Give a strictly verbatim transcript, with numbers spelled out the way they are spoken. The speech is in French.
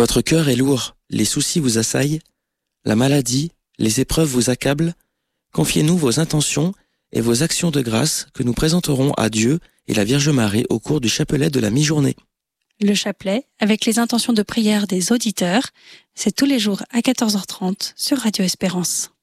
Votre cœur est lourd, les soucis vous assaillent, la maladie, les épreuves vous accablent. Confiez-nous vos intentions et vos actions de grâce que nous présenterons à Dieu et la Vierge Marie au cours du chapelet de la mi-journée. Le chapelet, avec les intentions de prière des auditeurs, c'est tous les jours à quatorze heures trente sur Radio Espérance.